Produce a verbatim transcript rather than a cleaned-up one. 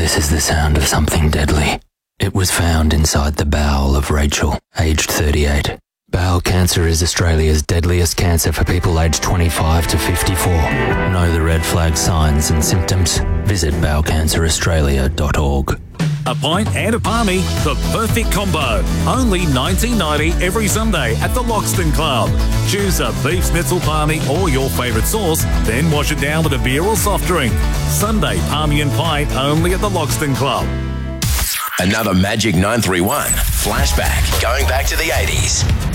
This is the sound of something deadly. It was found inside the bowel of Rachel, aged thirty-eight. Bowel cancer is Australia's deadliest cancer for people aged twenty-five to fifty-four. Know the red flag signs and symptoms? Visit bowel cancer australia dot org. A pint and a palmy, the perfect combo. Only nineteen ninety every Sunday at the Loxton Club. Choose a beef schnitzel palmy or your favourite sauce, then wash it down with a beer or soft drink. Sunday palmy and pint only at the Loxton Club. Another Magic nine three one flashback going back to the eighties.